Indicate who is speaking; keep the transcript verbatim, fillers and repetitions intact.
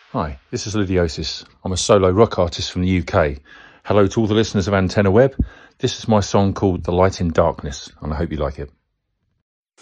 Speaker 1: Hi, this is Lidiosis. I'm a solo rock artist from the U K. Hello to all the listeners of Antenna Web. This is my song called The Light in Darkness, and I hope you like it.